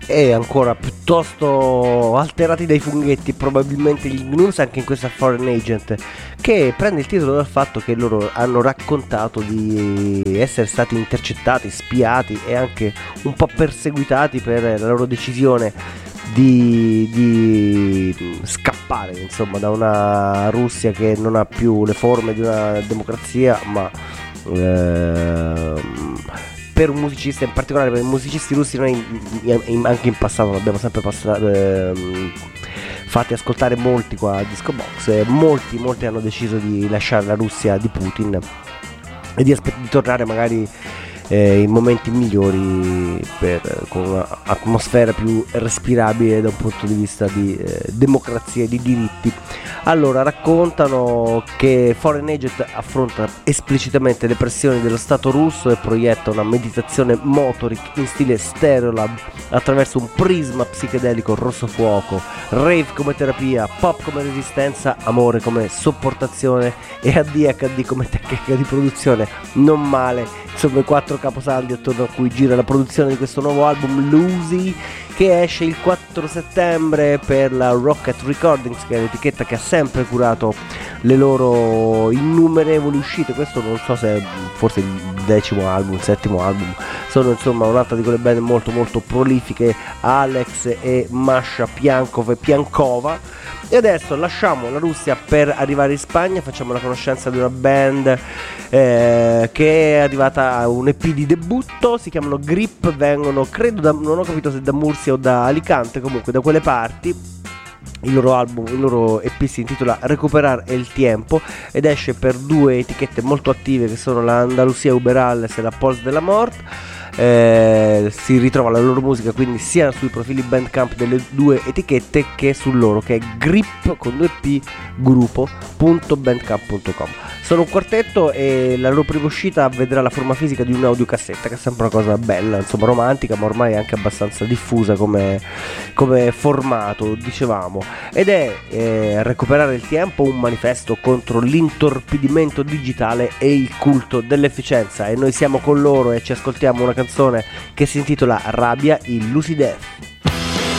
e ancora piuttosto alterati dai funghetti, probabilmente gli Gnus, anche in questa Foreign Agent, che prende il titolo dal fatto che loro hanno raccontato di essere stati intercettati, spiati e anche un po' perseguitati per la loro decisione di scappare, insomma, da una Russia che non ha più le forme di una democrazia, ma per un musicista, in particolare per i musicisti russi, noi anche in passato l'abbiamo sempre fatti ascoltare molti qua a Disco Box, e molti hanno deciso di lasciare la Russia di Putin e di tornare magari in momenti migliori, con un'atmosfera più respirabile da un punto di vista di democrazia e di diritti. Allora, raccontano che Foreign Agent affronta esplicitamente le pressioni dello Stato russo e proietta una meditazione motoric in stile Stereolab attraverso un prisma psichedelico rosso fuoco, rave come terapia, pop come resistenza, amore come sopportazione e ADHD come tecnica di produzione. Non male, insomma, i 4 caposaldi attorno a cui gira la produzione di questo nuovo album, Lucy, che esce il 4 settembre per la Rocket Recordings, che è l'etichetta che ha sempre curato le loro innumerevoli uscite. Questo non so se è forse il 10° album, il 7° album. Sono insomma un'altra di quelle band molto molto prolifiche, Alex e Masha Piankov e Piankova. E adesso lasciamo la Russia per arrivare in Spagna, facciamo la conoscenza di una band che è arrivata a un EP di debutto, si chiamano Grip, vengono, credo, non ho capito se da Murcia o da Alicante, comunque da quelle parti. Il loro EP si intitola Recuperar el Tiempo ed esce per 2 etichette molto attive che sono la Andalusia Uberales e la Pols de la Mort. Si ritrova la loro musica quindi sia sui profili Bandcamp delle 2 etichette che sul loro, che è grip con 2p gruppo.bandcamp.com. Sono un quartetto e la loro prima uscita vedrà la forma fisica di un'audiocassetta, che è sempre una cosa bella, insomma romantica, ma ormai anche abbastanza diffusa come formato, dicevamo, ed è Recuperare il Tempo, un manifesto contro l'intorpidimento digitale e il culto dell'efficienza. E noi siamo con loro e ci ascoltiamo una canzone che si intitola Rabbia, il Lucidef.